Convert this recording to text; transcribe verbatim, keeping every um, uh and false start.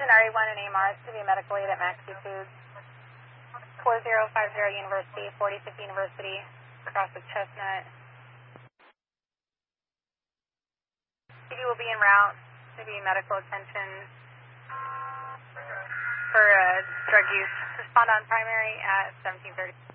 R E one and A M R to be medical aid at Maxi Foods. four zero five zero University, forty-fifth University, across the Chestnut. P D will be en route to be medical attention for uh, drug use. Respond on primary at seventeen thirty.